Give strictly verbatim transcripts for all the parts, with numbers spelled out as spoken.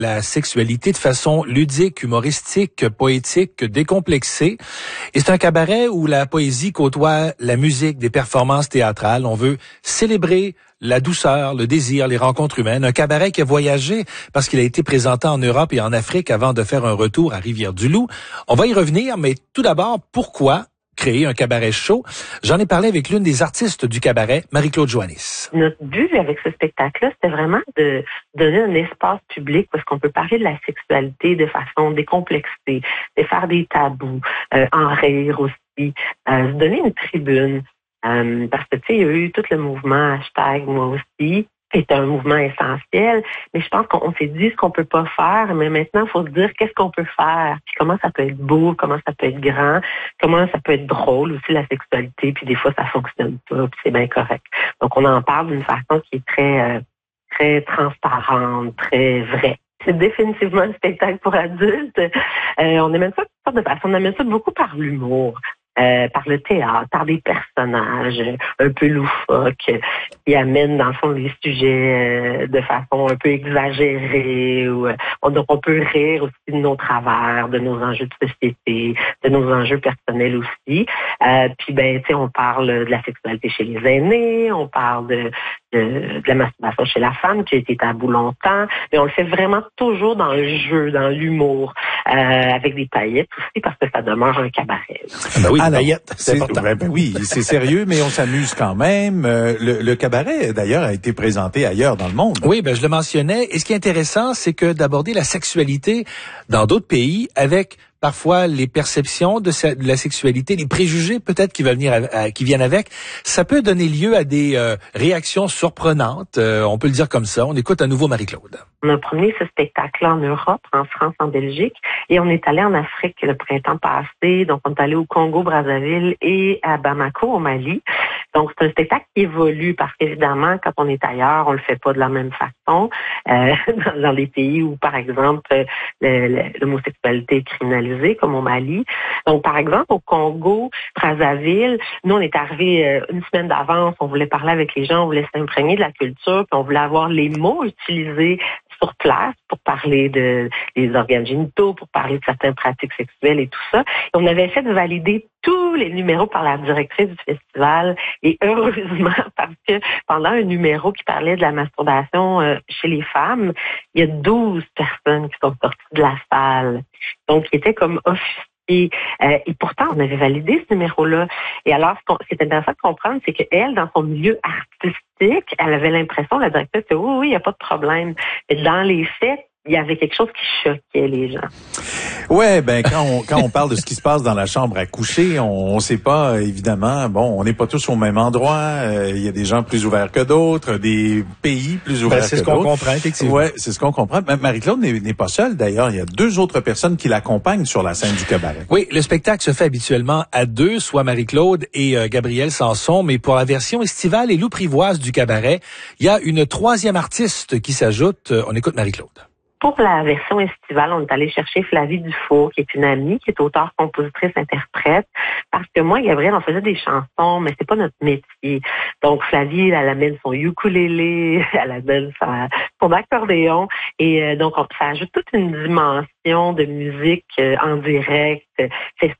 la sexualité de façon ludique, humoristique, poétique, décomplexée. Et c'est un cabaret où la poésie côtoie la musique, des performances théâtrales. On veut célébrer la douceur, le désir, les rencontres humaines. Un cabaret qui a voyagé parce qu'il a été présenté en Europe et en Afrique avant de faire un retour à Rivière-du-Loup. On va y revenir, mais tout d'abord, pourquoi créer un cabaret chaud? J'en ai parlé avec l'une des artistes du cabaret, Marie-Claude Joannis. Notre but avec ce spectacle-là, c'était vraiment de donner un espace public parce qu'on peut parler de la sexualité de façon décomplexée, de faire des tabous, euh, en rire aussi, euh, se donner une tribune. Euh, parce que, tu sais, il y a eu tout le mouvement hashtag moi aussi, qui est un mouvement essentiel, mais je pense qu'on s'est dit ce qu'on peut pas faire, mais maintenant, il faut se dire qu'est-ce qu'on peut faire, puis comment ça peut être beau, comment ça peut être grand, comment ça peut être drôle aussi, la sexualité, puis des fois, ça fonctionne pas, puis c'est bien correct. Donc, on en parle d'une façon qui est très, euh, très transparente, très vraie. C'est définitivement un spectacle pour adultes. Euh, on amène ça de toutes sortes de façon. On amène ça beaucoup par l'humour. Euh, par le théâtre, par des personnages un peu loufoques qui amènent dans le fond les sujets euh, de façon un peu exagérée. Ou, euh, donc on peut rire aussi de nos travers, de nos enjeux de société, de nos enjeux personnels aussi. Euh, puis ben tu sais on parle de la sexualité chez les aînés, on parle de de, de la masturbation chez la femme qui a été tabou longtemps, mais on le fait vraiment toujours dans le jeu, dans l'humour, euh, avec des paillettes aussi parce que ça demeure un cabaret. Ah ben oui, Alors, paillettes, c'est important. Ben, ben oui, c'est sérieux, mais on s'amuse quand même. Euh, le, le cabaret, d'ailleurs, a été présenté ailleurs dans le monde. Oui, ben je le mentionnais. Et ce qui est intéressant, c'est que d'aborder la sexualité dans d'autres pays avec parfois les perceptions de, sa, de la sexualité, les préjugés peut-être qui, venir à, à, qui viennent avec, ça peut donner lieu à des euh, réactions surprenantes. Euh, on peut le dire comme ça. On écoute à nouveau Marie-Claude. On a promené ce spectacle-là en Europe, en France, en Belgique, et on est allé en Afrique le printemps passé. Donc, on est allé au Congo, Brazzaville et à Bamako, au Mali. Donc, c'est un spectacle qui évolue parce qu'évidemment, quand on est ailleurs, on le fait pas de la même façon. Euh, dans, dans les pays où, par exemple, le, le, l'homosexualité est criminalisée, comme au Mali. Donc, par exemple, au Congo, Brazzaville, nous, on est arrivés euh, une semaine d'avance. On voulait parler avec les gens, on voulait s'imprégner de la culture, puis on voulait avoir les mots utilisés sur place pour parler de des organes génitaux, pour parler de certaines pratiques sexuelles et tout ça. Et on avait fait valider tous les numéros par la directrice du festival. Et heureusement, parce que pendant un numéro qui parlait de la masturbation euh, chez les femmes, il y a douze personnes qui sont sorties de la salle. Donc, qui étaient comme officiers. Et, euh, et pourtant, on avait validé ce numéro-là. Et alors, ce, ce qui est intéressant de comprendre, c'est qu'elle, dans son milieu artistique, elle avait l'impression, la directrice, que oui, oui, il n'y a pas de problème. Mais dans les faits, il y avait quelque chose qui choquait les gens. Ouais, ben quand on quand on parle de ce qui se passe dans la chambre à coucher, on, on sait pas évidemment. Bon, on n'est pas tous au même endroit. Euh, il y a des gens plus ouverts que d'autres, des pays plus ouverts ben, c'est que ce qu'on d'autres. comprend effectivement. Ouais, c'est ce qu'on comprend. Marie-Claude n'est, n'est pas seule d'ailleurs. Il y a deux autres personnes qui l'accompagnent sur la scène du cabaret. Oui, le spectacle se fait habituellement à deux, soit Marie-Claude et euh, Gabriel Sanson, mais pour la version estivale et louprivoise du cabaret, il y a une troisième artiste qui s'ajoute. On écoute Marie-Claude. Pour la version estivale, on est allé chercher Flavie Dufour, qui est une amie, qui est auteure, compositrice, interprète. Parce que moi, Gabriel, on faisait des chansons, mais c'est pas notre métier. Donc, Flavie, elle amène son ukulélé, elle amène sa, son accordéon. Et euh, donc, on, ça ajoute toute une dimension de musique euh, en direct, festive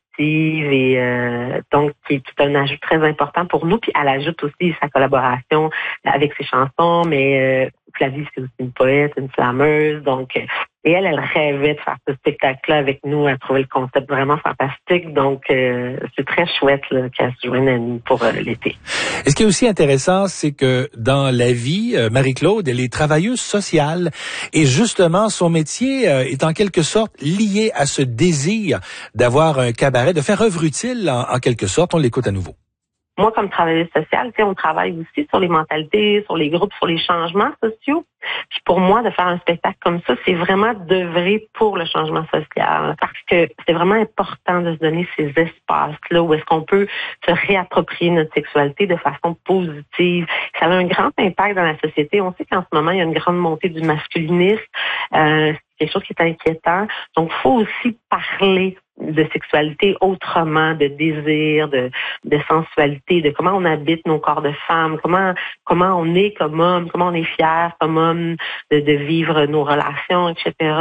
et euh, donc qui, qui est un ajout très important pour nous. Puis elle ajoute aussi sa collaboration avec ses chansons, mais euh, Flavie, c'est aussi une poète, une slameuse, donc et elle, elle rêvait de faire ce spectacle-là avec nous. Elle trouvait le concept vraiment fantastique, donc euh, c'est très chouette là, qu'elle se joigne à nous pour euh, l'été. Et ce qui est aussi intéressant, c'est que dans la vie, euh, Marie-Claude, elle est travailleuse sociale et justement, son métier euh, est en quelque sorte lié à ce désir d'avoir un cabaret, de faire œuvre utile en, en quelque sorte. On l'écoute à nouveau. Moi, comme travailleuse sociale, tu sais, on travaille aussi sur les mentalités, sur les groupes, sur les changements sociaux. Puis pour moi, de faire un spectacle comme ça, c'est vraiment d'œuvrer pour le changement social. Parce que c'est vraiment important de se donner ces espaces-là où est-ce qu'on peut se réapproprier notre sexualité de façon positive. Ça a un grand impact dans la société. On sait qu'en ce moment, il y a une grande montée du masculinisme. Euh, c'est quelque chose qui est inquiétant. Donc, il faut aussi parler de sexualité autrement, de désir, de, de sensualité, de comment on habite nos corps de femmes, comment comment on est comme homme, comment on est fier comme homme de, de vivre nos relations, et cetera.